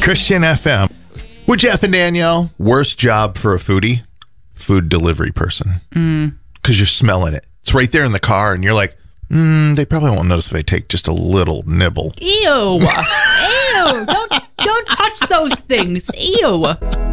Christian FM. With Jeff and Danielle, worst job for a foodie? Food delivery person. Because you're smelling it. It's right there in the car, and you're like, they probably won't notice if I take just a little nibble. Ew. Ew. Don't touch those things. Ew.